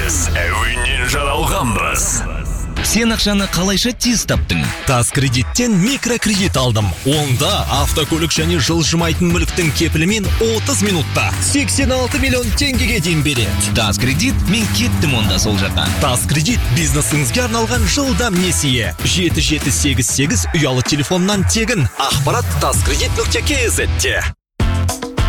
Біз әуеннен жаралғанбыз. Сен ақшаны қалайша тез таптың? Тас кредиттен микрокредит алдым. Онда автокөлік және жылжымайтын мүліктің кепілімен 30 минутта 86 миллион теңгеге дейін береді. Тас кредит, мен кеттім онда сол жаққа. Тас кредит бизнесіңізге арналған жылдам несие. 7788 ұялы телефоннан тегін. Ақпарат taskredit.kz-те.